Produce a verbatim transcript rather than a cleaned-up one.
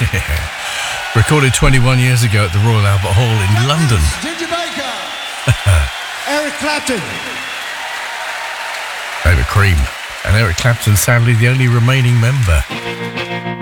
Recorded twenty-one years ago at the Royal Albert Hall in London. Ginger Baker. Eric Clapton. They were cream. And Eric Clapton, sadly, the only remaining member.